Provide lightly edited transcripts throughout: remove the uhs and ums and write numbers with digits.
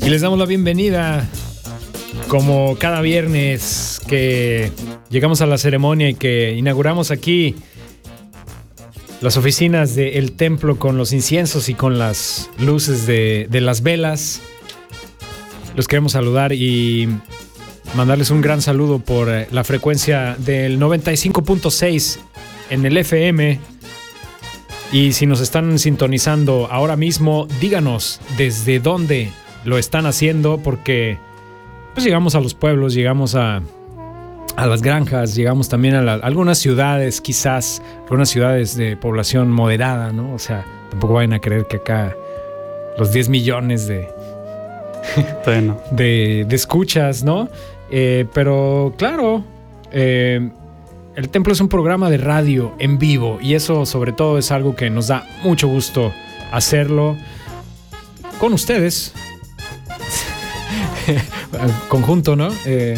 Y les damos la bienvenida, como cada viernes que llegamos a la ceremonia y que inauguramos aquí las oficinas del templo con los inciensos y con las luces de las velas. Los queremos saludar y mandarles un gran saludo por la frecuencia del 95.6 en el FM. Y si nos están sintonizando ahora mismo, díganos desde dónde lo están haciendo, porque pues llegamos a los pueblos, llegamos a las granjas, llegamos también a algunas ciudades, quizás algunas ciudades de población moderada, ¿no? O sea, tampoco vayan a creer que acá los 10 millones de escuchas, ¿no? Pero claro, el Templo es un programa de radio en vivo y eso sobre todo es algo que nos da mucho gusto hacerlo con ustedes. Conjunto, ¿no? Sí,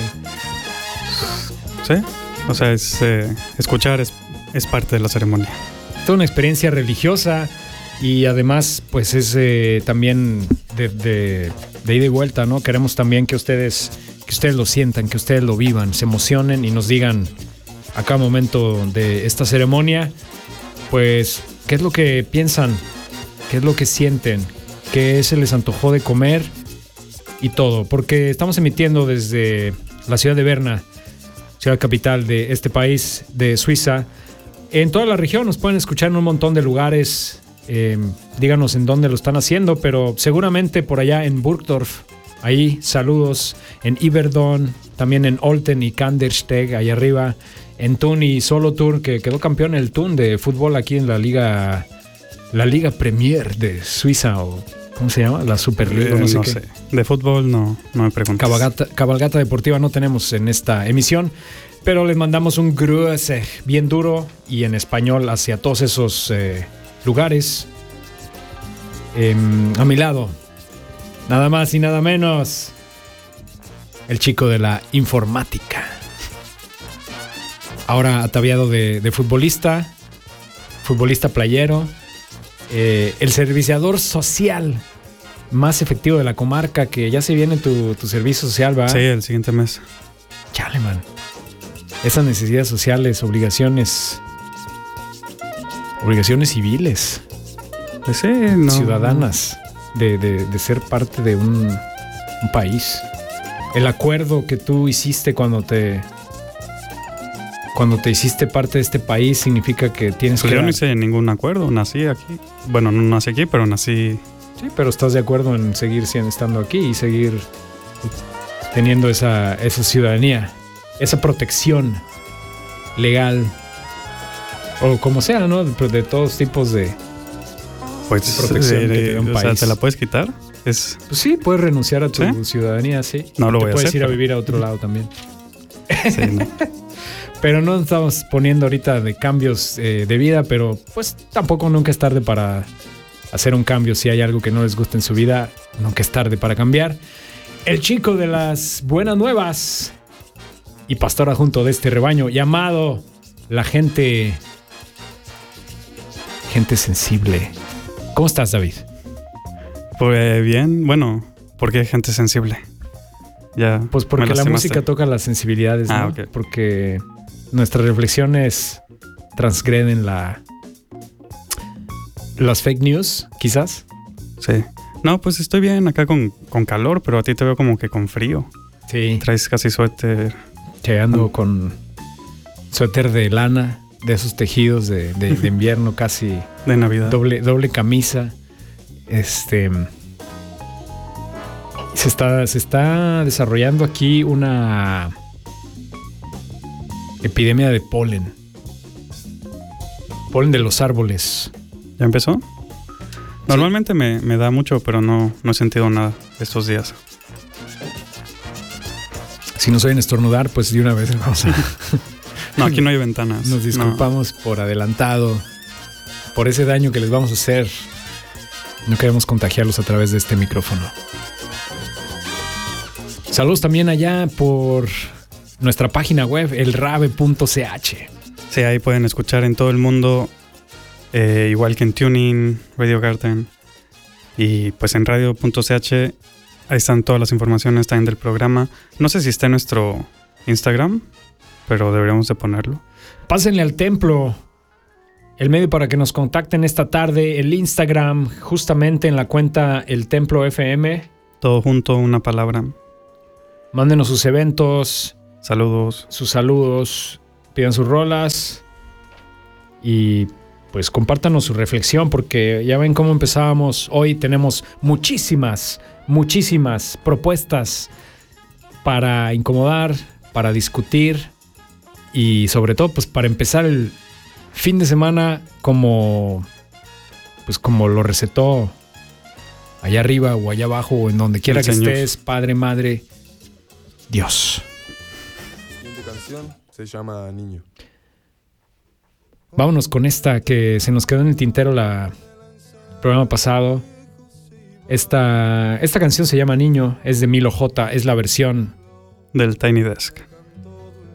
o sea, escuchar es parte de la ceremonia. Toda una experiencia religiosa y además pues es también de ida y vuelta, ¿no? Queremos también que ustedes lo sientan, que ustedes lo vivan, se emocionen y nos digan a cada momento de esta ceremonia, pues, qué es lo que piensan, qué es lo que sienten, qué se les antojó de comer y todo, porque estamos emitiendo desde la ciudad de Berna, ciudad capital de este país, de Suiza. En toda la región nos pueden escuchar en un montón de lugares, díganos en dónde lo están haciendo, pero seguramente por allá en Burgdorf, ahí saludos, en Yverdon, también en Olten y Kandersteg, ahí arriba, en Thun y Solothurn, que quedó campeón el Thun de fútbol aquí en la Liga Premier de Suiza, o ¿cómo se llama? La Superliga, no sé. De fútbol no me preguntes. Cabalgata deportiva no tenemos en esta emisión, pero les mandamos un grüße bien duro y en español hacia todos esos lugares. A mi lado, nada más y nada menos, el chico de la informática. Ahora ataviado de futbolista playero, el serviciador social más efectivo de la comarca, que ya se viene tu servicio social, ¿va? Sí, el siguiente mes. Chale, man. Esas necesidades sociales, obligaciones civiles. Pues sí, no. Ciudadanas, de ser parte de un país. El acuerdo que tú hiciste cuando te hiciste parte de este país significa que tienes pues que... Yo no hice ningún acuerdo, nací aquí. Bueno, no nací aquí, pero nací... Sí, pero estás de acuerdo en seguir estando aquí y seguir teniendo esa ciudadanía, esa protección legal, o como sea, ¿no? De todos tipos de protección que te da un país. O sea, ¿te la puedes quitar? Pues sí, puedes renunciar a tu ciudadanía, sí. No lo voy a hacer. Puedes ir a vivir a otro lado también. Sí, no. Pero no estamos poniendo ahorita de cambios de vida, pero pues tampoco nunca es tarde para hacer un cambio. Si hay algo que no les gusta en su vida, nunca es tarde para cambiar. El chico de las buenas nuevas y pastor adjunto de este rebaño, llamado la gente sensible. ¿Cómo estás, David? Pues bien, bueno, ¿por qué gente sensible? Ya. Pues porque la música toca las sensibilidades, ¿no? Okay. Porque nuestras reflexiones transgreden las fake news, quizás. Sí. No, pues estoy bien acá con calor, pero a ti te veo como que con frío. Sí. Traes casi suéter. Ando con suéter de lana, de esos tejidos de invierno casi. De Navidad. Doble camisa. Se está desarrollando aquí una epidemia de polen. Polen de los árboles. ¿Ya empezó? Normalmente me da mucho, pero no he sentido nada estos días. Si nos oyen estornudar, pues de una vez vamos a... No, aquí no hay ventanas. Nos disculpamos por adelantado, por ese daño que les vamos a hacer. No queremos contagiarlos a través de este micrófono. Saludos también allá por nuestra página web, elrave.ch. Sí, ahí pueden escuchar en todo el mundo, igual que en TuneIn, Radio Garden y pues en radio.ch Ahí están todas las informaciones también del programa. No sé si está en nuestro Instagram, pero deberíamos de ponerlo. Pásenle al templo, el medio para que nos contacten esta tarde, el Instagram, justamente en la cuenta El Templo FM. Todo junto, una palabra. Mándenos sus eventos. Saludos. Sus saludos, pidan sus rolas y pues compártanos su reflexión, porque ya ven cómo empezábamos. Hoy tenemos muchísimas propuestas para incomodar, para discutir y sobre todo pues para empezar el fin de semana como lo recetó allá arriba o allá abajo o en donde quiera que estés, Padre, Madre, Dios. Se llama Niño. Vámonos con esta que se nos quedó en el tintero el programa pasado. Esta canción se llama Niño, es de Milo J, es la versión del Tiny Desk.